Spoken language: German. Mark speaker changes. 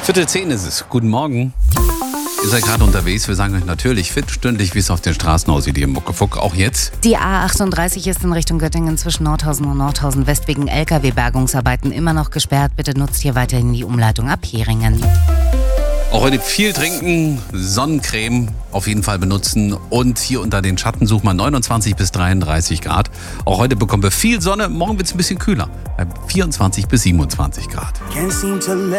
Speaker 1: 9:45 ist es. Guten Morgen. Ihr seid gerade unterwegs. Wir sagen euch natürlich fit, stündlich, wie es auf den Straßen aussieht hier im Muckefuck. Auch jetzt.
Speaker 2: Die A38 ist in Richtung Göttingen zwischen Nordhausen und Nordhausen West wegen LKW-Bergungsarbeiten immer noch gesperrt. Bitte nutzt hier weiterhin die Umleitung ab Heringen.
Speaker 1: Auch heute viel trinken, Sonnencreme auf jeden Fall benutzen und hier unter den Schatten sucht man 29 bis 33 Grad. Auch heute bekommen wir viel Sonne, morgen wird es ein bisschen kühler, bei 24 bis 27 Grad.